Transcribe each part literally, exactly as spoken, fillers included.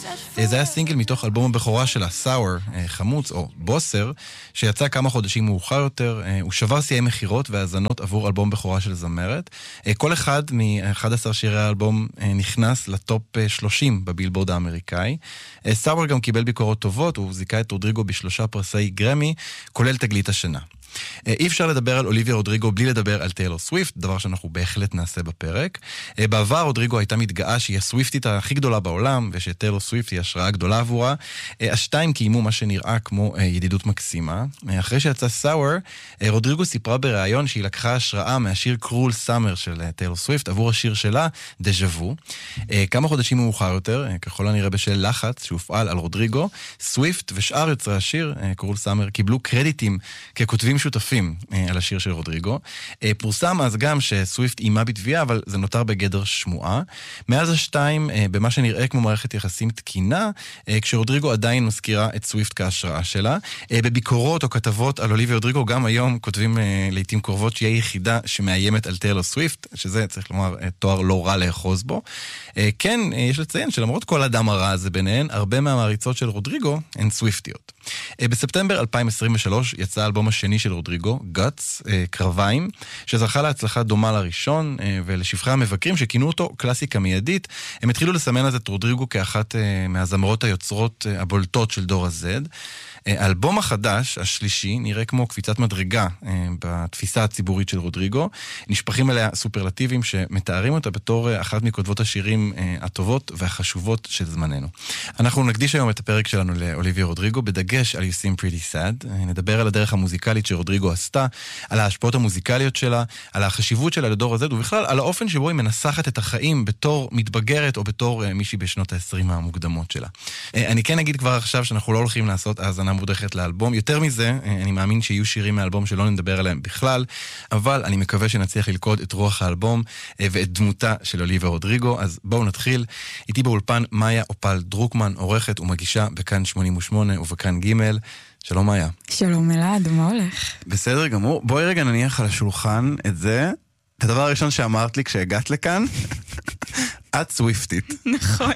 זה היה סינגל מתוך אלבום הבכורה שלה, Sour, חמוץ או בוסר, שיצא כמה חודשים מאוחר יותר. הוא שבר שיאי מחירות והאזנות עבור אלבום בכורה של זמרת. כל אחד מ-אחד עשר שירי האלבום נכנס לטופ שלושים בבילבורד האמריקאי. Sour גם קיבל ביקורות טובות, הוא זיכה את רודריגו בשלושה פרסי גרמי, כולל תגלית השנה. אי אפשר לדבר על אוליביה רודריגו בלי לדבר על טיילור סוויפט, דבר שאנחנו בהחלט נעשה בפרק. בעבר רודריגו הייתה מתגאה שהיא הסוויפטית הכי גדולה בעולם, ושטיילור סוויפט היא השראה גדולה עבורה. השתיים קיימו מה שנראה כמו ידידות מקסימה. אחרי שיצא סאואר, רודריגו סיפרה בריאיון שהיא לקחה השראה מהשיר קרול סאמר של טיילור סוויפט, עבור השיר שלה, דז'ה וו. כמה חודשים מאוחר יותר, ככל הנראה בשל לחץ שהופעל על רודריגו, סוויפט ושאר יוצרי השיר, קרול סאמר, קיבלו קרדיטים ככותבים שותפים על השיר של רודריגו. פורסם אז גם שסוויפט אימה בתביעה, אבל זה נותר בגדר שמועה. מאז השתיים, במה שנראה כמו מערכת יחסים תקינה, כשרודריגו עדיין מזכירה את סוויפט כהשראה שלה. בביקורות או כתבות על אוליביה רודריגו, גם היום כותבים לעתים קרובות שהיא היחידה שמאיימת על טיילור סוויפט, שזה צריך לומר תואר לא רע לאחוז בו. כן, יש לציין שלמרות כל אדם הרע הזה ביניהן, הרבה מהמעריצות של רודריגו הן סוויפטיות. בספטמבר אלפיים עשרים ושלוש יצא האלבום השני של רודריגו, גאטס, קרביים, שזכה להצלחה דומה לראשון, ולשבחי המבקרים שכינו אותו קלאסיקה מיידית. הם התחילו לסמן אז את רודריגו כאחת מהזמרות היוצרות הבולטות של דור ה-Z. האלבום החדש, השלישי, נראה כמו קפיצת מדרגה בתפיסה הציבורית של רודריגו. נשפכים עליה סופרלטיבים שמתארים אותה בתור אחת מכותבות השירים הטובות והחשובות של זמננו. אנחנו נקדיש היום את הפרק שלנו לאוליביה רודריגו, בדגש על You Seem Pretty Sad. נדבר על הדרך המוזיקלית שרודריגו עשתה, על ההשפעות המוזיקליות שלה, על החשיבות שלה לדור הזה, ובכלל על האופן שבו היא מנסחת את החיים בתור מתבגרת או בתור מישהי בשנות ה-עשרים המוקדמות שלה. אני כן אגיד כבר עכשיו שאנחנו לא הולכים לעשות האזנה מודרכת לאלבום. יותר מזה, אני מאמין שיהיו שירים מהאלבום שלא נדבר עליהם בכלל, אבל אני מקווה שנצליח ללכוד את רוח האלבום ואת דמותה של אוליביה רודריגו. אז בואו נתחיל. איתי באולפן מאיה אופל דרוקמן, עורכת ומגישה בכאן שמונים ושמונה ובכאן ג'. שלום מאיה. שלום אלעד, מה הולך? בסדר גמור. בואי רגע נניח על השולחן את זה. את הדבר הראשון שאמרת לי כשהגעת לכאן, את סוויפטית. נכון.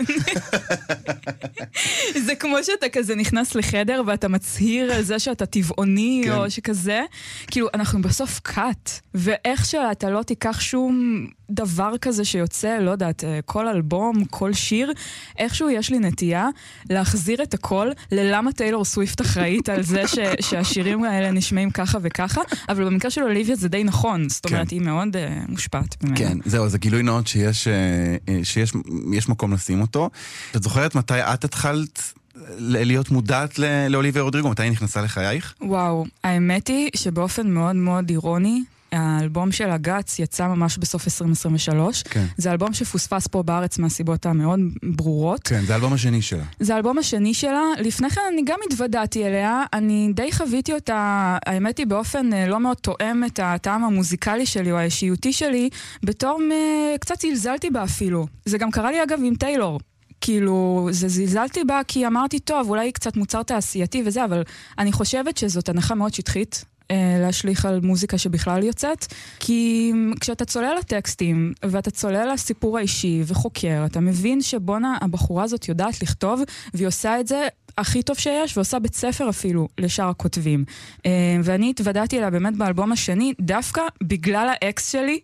זה כמו שאתה כזה נכנס לחדר ואתה מצהיר על זה שאתה טבעוני או שכזה. כאילו, אנחנו בסוף קאט. ואיך שאתה לא תיקח שום דבר כזה שיוצא, לא יודעת, כל אלבום, כל שיר, איכשהו יש לי נטייה להחזיר את הכל ללמה טיילור סוויפט אחראית על זה ש- שהשירים האלה נשמעים ככה וככה, אבל במקרה של אוליביה זה די נכון. זאת אומרת, היא מאוד uh, מושפעת ממנה. כן, זהו, זה גילוי נאות שיש, שיש יש מקום לשים אותו. את זוכרת מתי את התחלת להיות מודעת לאוליביה רודריגו? מתי היא נכנסה לחייך? וואו, האמת היא שבאופן מאוד מאוד אירוני, האלבום של הגאץ יצא ממש בסוף עשרים עשרים ושלוש. כן. זה אלבום שפוספס פה בארץ מהסיבות המאוד ברורות. כן, זה האלבום השני שלה. זה האלבום השני שלה. לפני כן אני גם התוודעתי אליה. אני די חוויתי אותה, האמת היא באופן לא מאוד תואם את הטעם המוזיקלי שלי או האישיותי שלי, בתור קצת זלזלתי בה אפילו. זה גם קרה לי אגב עם טיילור. כאילו, זה זלזלתי בה כי אמרתי, טוב, אולי קצת מוצר תעשייתי וזה, אבל אני חושבת שזאת הנחה מאוד שטחית. להשליך על מוזיקה שבכלל יוצאת, כי כשאתה צולל לטקסטים ואתה צולל לסיפור האישי וחוקר, אתה מבין שבונה הבחורה הזאת יודעת לכתוב והיא עושה את זה הכי טוב שיש, ועושה בית ספר אפילו לשאר הכותבים. ואני התוודעתי אליה באמת באלבום השני, דווקא בגלל האקס שלי.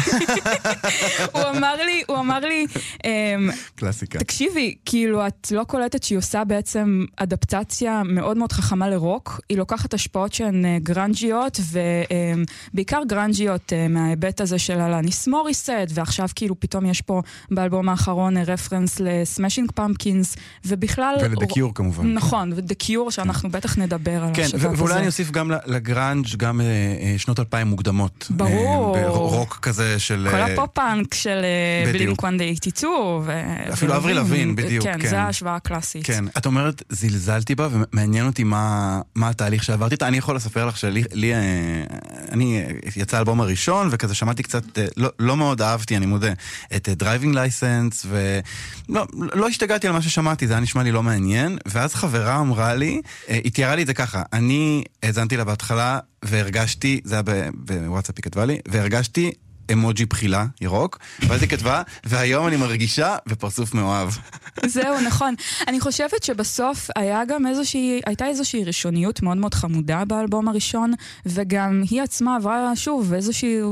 הוא אמר לי, הוא אמר לי, קלאסיקה. תקשיבי, כאילו את לא קולטת שהיא עושה בעצם אדפטציה מאוד מאוד חכמה לרוק, היא לוקחת השפעות שהן גרנג'יות, ובעיקר גרנג'יות מההיבט הזה של אלניס מוריסט, ועכשיו כאילו פתאום יש פה באלבום האחרון רפרנס לסמאשינג פמפקינס, ובכלל... ול-The Cure כמובן. נכון, ו-The Cure שאנחנו בטח נדבר על השבת הזה. כן, ואולי אני אוסיף גם לגרנג' גם שנות אלפיים מוקדמות. ברור. ברוק כזה של... כל הפופ-פאנק של בלינק מאה שמונים ושתיים. אפילו אברי לוין, בדיוק. כן, זה ההשוואה הקלאסית. כן, את אומרת, זלזלתי בה, ומעניין אותי מה התהליך שעברתי איתה. אני יכול לספר לך שלי, אני יצא האלבום הראשון, וכזה שמעתי קצת, לא מאוד אהבתי, אני מודה, את דרייבינג לייסנס, ולא השתגעתי על מה ששמעתי, זה היה נשמע לי לא מעניין, ואז חברה אמרה לי, היא תיארה לי את זה ככה, אני האזנתי לה בהתחלה, והרגשתי, זה היה בוואטסאפ היא כתבה לי, והרגשתי אמוג'י בחילה, ירוק, ואז היא כתבה, והיום אני מרגישה ופרצוף מאוהב. זהו, נכון. אני חושבת שבסוף היה גם איזושהי, הייתה איזושהי ראשוניות מאוד מאוד חמודה באלבום הראשון, וגם היא עצמה עברה שוב איזושהי